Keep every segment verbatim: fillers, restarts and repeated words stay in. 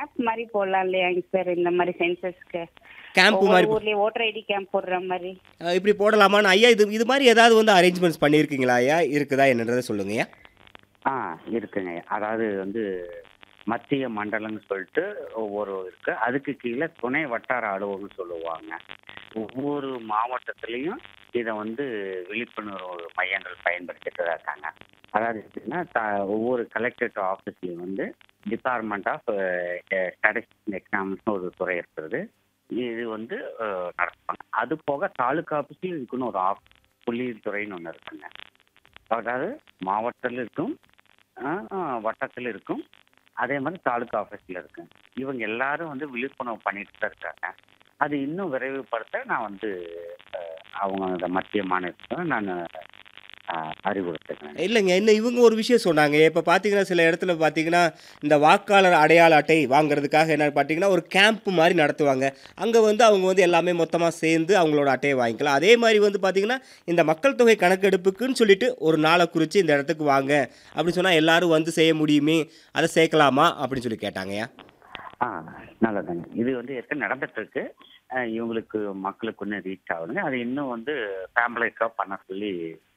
Camp மாதிரி போடலாம் இல்லையாங்க சார், இந்த மாதிரி சென்சஸ்க்கு கேம்ப் ஒவ்வொரு மாதிரி போ- ஊர்லயும் ஓட்டர் ஐடி கேம்ப் போடுற மாதிரி. அஹ் இப்படி போடலாமான்னு ஐயா, இது இது மாதிரி ஏதாவது வந்து அரேஞ்ச்மெண்ட்ஸ் பண்ணியிருக்கீங்களா ஐயா? இருக்குதா என்னன்றதை சொல்லுங்க ஐயா. ஆ இருக்குங்க. அதாவது வந்து மத்திய மண்டலம்னு சொல்லிட்டு ஒவ்வொரு இருக்கு. அதுக்கு கீழே துணை வட்டார அலுவலகம்னு சொல்லுவாங்க. ஒவ்வொரு மாவட்டத்திலையும் இதை வந்து விழிப்புணர்வு மையங்கள் பயன்படுத்திட்டு தான் இருக்காங்க. அதாவது எப்படின்னா த- ஒவ்வொரு கலெக்டரேட் ஆஃபீஸ்லையும் வந்து டிபார்ட்மெண்ட் ஆஃப் ஸ்டாட்டிஸ்டிக்ஸ் எக்ஸாம்ஸ்னு ஒரு துறை இருக்கிறது. இது வந்து அஹ், நடத்துவாங்க. அது போக தாலுக்கா ஆஃபீஸ்லையும் இருக்குன்னு ஒரு ஆஃப் புள்ளியியல் துறைன்னு ஒன்று இருக்குங்க. அதாவது மாவட்டத்தில் இருக்கும், ஆஹ், வட்டத்தில் இருக்கும், அதே மாதிரி தாலுக்கா ஆஃபீஸில் இருக்கு. இவங்க எல்லாரும் வந்து விழிப்புணர்வு பண்ணிட்டு தான் இருக்காங்க. அது இன்னும் விரைவுபடுத்த நான் வந்து அஹ், அவங்க அந்த மத்திய மாநிலத்தை நான் அஹ், அறிவுறுத்துகிறேன். இல்லைங்க, இன்னும் இவங்க ஒரு விஷயம் சொன்னாங்க. இப்போ பார்த்தீங்கன்னா சில இடத்துல பார்த்தீங்கன்னா இந்த வாக்காளர் அடையாள அட்டை வாங்குறதுக்காக என்ன பார்த்தீங்கன்னா ஒரு கேம்ப் மாதிரி நடத்துவாங்க. அங்கே வந்து அவங்க வந்து எல்லாமே மொத்தமாக சேர்ந்து அவங்களோட அட்டையை வாங்கிக்கலாம். அதே மாதிரி வந்து பார்த்தீங்கன்னா இந்த மக்கள் தொகை கணக்கெடுப்புக்குன்னு சொல்லிட்டு ஒரு நாளை குறித்து இந்த இடத்துக்கு வாங்க அப்படின்னு சொன்னால் எல்லாரும் வந்து செய்ய முடியுமே, அதை சேர்க்கலாமா அப்படின்னு சொல்லி கேட்டாங்கய்யா. ஆ நல்லதுங்க. இது வந்து ஏற்கனவே நடந்துட்டு இருக்கு. அஹ், இவங்களுக்கு மக்களுக்கு இன்னும் ரீச் ஆகுதுங்க. அது இன்னும் வந்து ஃபேமிலிக்காக பண்ண சொல்லி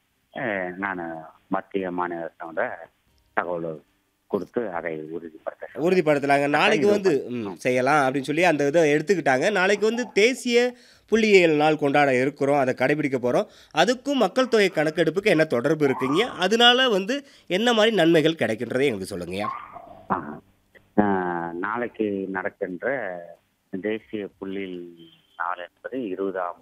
நான் மத்திய மாநிலத்தோட தகவல் கொடுத்து அதை உறுதிப்படுத்த உறுதிப்படுத்தலாங்க. நாளைக்கு வந்து ம், செய்யலாம் அப்படின்னு சொல்லி அந்த இதை எடுத்துக்கிட்டாங்க. நாளைக்கு வந்து தேசிய புள்ளியியல் நாள் கொண்டாட இருக்கிறோம், அதை கடைபிடிக்க போகிறோம். அதுக்கும் மக்கள் தொகை கணக்கெடுப்புக்கு என்ன தொடர்பு இருக்குங்க? அதனால வந்து என்ன மாதிரி நன்மைகள் கிடைக்கின்றதை எங்களுக்கு சொல்லுங்கய்யா. ஆ. ஆஹ், நாளைக்கு நடக்கின்ற தேசிய புள்ளியியல் நாள் என்பது இருபதாம்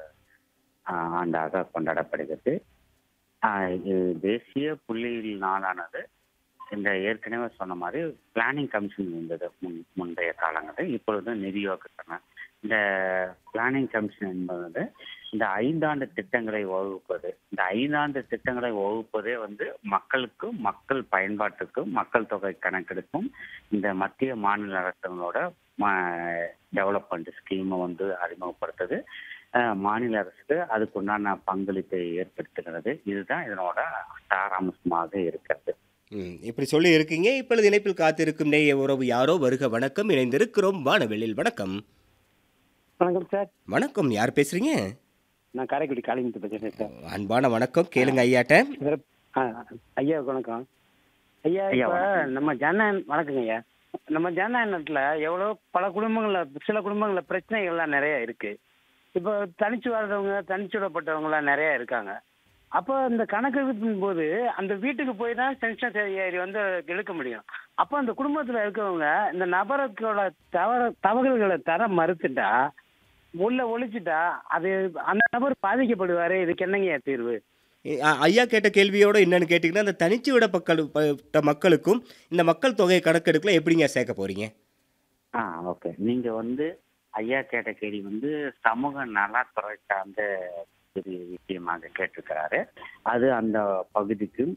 ஆஹ், ஆண்டாக கொண்டாடப்படுகிறது. ஆஹ், இது தேசிய புள்ளியியல் நாளானது இந்த ஏற்கனவே சொன்ன மாதிரி பிளானிங் கமிஷன் இருந்தது முன் முந்தைய காலங்களில். இப்பொழுது நிதியோக இந்த பிளானிங் கமிஷன் என்பது இந்த ஐந்தாண்டு திட்டங்களை வகுப்பது. இந்த ஐந்தாண்டு திட்டங்களை வகுப்பதே வந்து மக்களுக்கும் மக்கள் பயன்பாட்டுக்கும் மக்கள் தொகை கணக்கெடுக்கும் இந்த மத்திய மாநில அரசுகளோட டெவலப்மெண்ட் ஸ்கீமை வந்து அறிமுகப்படுத்துது. அஹ், மாநில அரசுக்கு அதுக்குண்டான பங்களிப்பை ஏற்படுத்துகிறது. இதுதான் இதனோட சாராம்சமாக இருக்கிறது. ம், இப்படி சொல்லி இருக்கீங்க. இப்பொழுது இணைப்பில் காத்திருக்கும் நேய உறவு யாரோ வருக. வணக்கம், இணைந்திருக்கிறோம் வானவெளியில். வணக்கம். வணக்கம் சார். வணக்கம், யார் பேசுறீங்க? நான் காரைக்குடி காளிமுத்து பேசுகிறேன் சார். அன்பான வணக்கம், கேளுங்க ஐயாட்ட. சிறப்- ஆ, ஐயா வணக்கம். ஐயா ஐயா, இப்போ வணக்கம். நம்ம ஜனநாயகம் வணக்கங்க ஐயா. நம்ம ஜனநாயகத்தில் எவ்வளோ பல குடும்பங்களில் சில குடும்பங்களில் பிரச்சனைகள்லாம் நிறைய இருக்கு. இப்போ தனிச்சு வாழ்றவங்க தனிச்சு விடப்பட்டவங்களாம் நிறைய இருக்காங்க. அப்போ இந்த கணக்கெடுப்பின் போது அந்த வீட்டுக்கு போய் தான் சென்சஸ் ஏறி வந்து எடுக்க முடியும். அப்போ அந்த குடும்பத்தில் இருக்கவங்க இந்த நபரோட தவற தவறுகளை தர மறுத்துட்டா உள்ள ஒழிச்சிட்டா அது அந்த நபர் பாதிக்கப்படுவாரு. இதுக்கு என்னங்கய்யா தீர்வு? இ- அ- ஐயா கேட்ட கேள்வியோட என்னன்னு கேட்டிங்கன்னா, இந்த தனிச்சு விடப்பட்ட மக்களுக்கும் இந்த மக்கள் தொகை கணக்கெடுப்பில் எப்படிங்க சேர்க்க போறீங்க? ஆ ஓகே. நீங்க வந்து ஐயா கேட்ட கேள்வி வந்து சமூக நலத்துறை சார்ந்த ஒரு விஷயமாக கேட்டிருக்கிறாரு. அது அந்த பகுதிக்கும்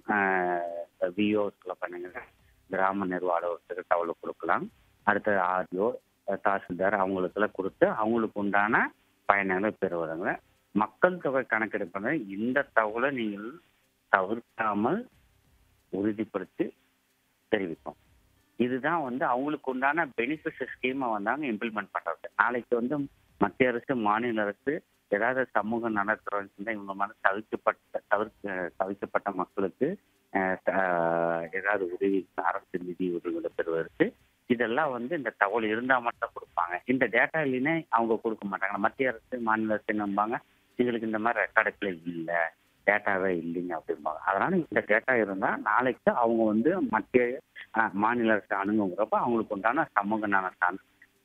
விஓஸ்ல பண்ணுங்க, கிராம நிர்வாக அலுவலகத்துக்கு தகவல் கொடுக்கலாம். அடுத்து ஆர்டிஓ, தாசில்தார் அவங்களுக்கெல்லாம் கொடுத்து அவங்களுக்கு உண்டான பயணங்களை பெறுவதுங்க. மக்கள் தொகை கணக்கெடுப்பது இந்த தகவலை நீங்கள் தவிர்க்காமல் உறுதிப்படுத்தி தெரிவிப்போம். இதுதான் வந்து அவங்களுக்கு உண்டான பெனிஃபிட் ஸ்கீமை வந்தாங்க இம்ப்ளிமெண்ட் பண்றது. நாளைக்கு வந்து மத்திய அரசு மாநில அரசு ஏதாவது சமூக நலத்துறை இருந்தா இவங்க மாதிரி தவிர்க்கப்பட்ட தவிர்க்க தவிர்க்கப்பட்ட மக்களுக்கு அஹ், அஹ், ஏதாவது உதவி அரசு நிதி உதவிகளை பெறுவதற்கு இதெல்லாம் வந்து இந்த தகவல் இருந்தால் மட்டும் கொடுப்பாங்க. இந்த டேட்டா இல்லைன்னா அவங்க கொடுக்க மாட்டாங்க. மத்திய அரசு மாநில அரசு நம்பாங்க எங்களுக்கு இந்த மாதிரி ரெக்கார்டுகளே இல்லை, டேட்டாவே இல்லைங்க அப்படிம்பாங்க. அதனால இந்த டேட்டா இருந்தால் நாளைக்கு அவங்க வந்து மத்திய அஹ், மாநில அரசு அணுகுங்கிறப்ப அவங்களுக்கு உண்டான சமூக நலத்தான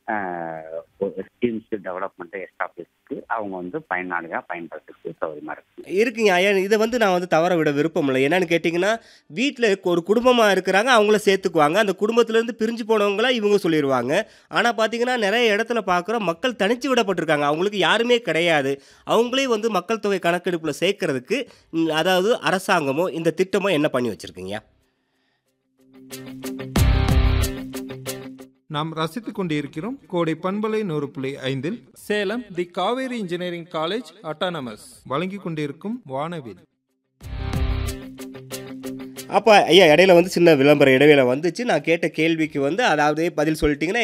ஸ்கீம்ஸ் டெவலப்மெண்ட் எஸ்டாப்ளிஷ்க்கு அவங்க வந்து பயனாளியாக பயன்படுத்துறதுக்கு சௌகரியமா இருக்கு. இருக்குங்க ஐயா, இதை வந்து நான் வந்து தவற விட விருப்பம் இல்லை. என்னன்னு கேட்டிங்கன்னா, வீட்டில் ஒரு குடும்பமாக இருக்கிறாங்க, அவங்கள சேர்த்துக்குவாங்க. அந்த குடும்பத்திலேருந்து பிரிஞ்சு போனவங்கள இவங்க சொல்லிடுவாங்க. ஆனால் பார்த்தீங்கன்னா நிறைய இடத்துல பார்க்குறோம், மக்கள் தனிச்சு விடப்பட்டிருக்காங்க. அவங்களுக்கு யாருமே கிடையாது. அவங்களே வந்து மக்கள் தொகை கணக்கெடுப்பில் சேர்க்கறதுக்கு ம், அதாவது அரசாங்கமோ இந்த திட்டமோ என்ன பண்ணி வச்சுருக்கீங்க? நாம் ரசித்துக் கொண்டிருக்கிறோம் கோடை பண்பலை நூறு புள்ளி ஐந்தில் சேலம் தி காவேரி இன்ஜினியரிங் காலேஜ் அட்டானமஸ் வழங்கிக் கொண்டிருக்கும் வானவில். அப்போ ஐயா இடையில வந்து சின்ன விளம்பர இடைவேளை வந்துச்சு. நான் கேட்ட கேள்விக்கு வந்து அதாவது பதில் சொல்லிட்டீங்கன்னா